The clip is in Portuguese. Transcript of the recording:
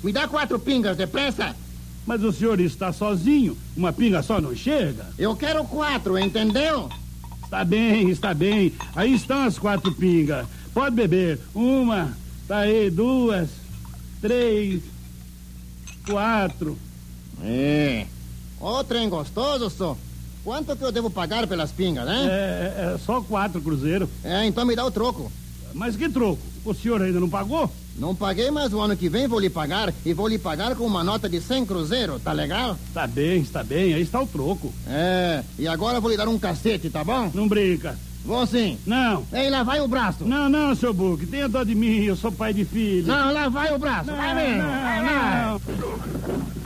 Me dá 4 pingas, depressa. Mas o senhor está sozinho. Uma pinga só não chega. Eu quero 4, entendeu? Está bem, está bem. Aí estão as 4 pingas. Pode beber. 1, tá aí, 2, 3, 4. Ô, trem gostoso, só. Quanto que eu devo pagar pelas pingas, né? É só 4 cruzeiros. Então me dá o troco. Mas que troco? O senhor ainda não pagou? Não paguei, mas o ano que vem vou lhe pagar. E vou lhe pagar com uma nota de 100 cruzeiro, tá legal? Está bem, aí está o troco. E agora eu vou lhe dar um cacete, tá bom? Não brinca. Vou sim. Não. Ei, lá vai o braço. Não, seu Buque, tenha dó de mim, eu sou pai de filho. Não, lá vai o braço. Vai mesmo. Não.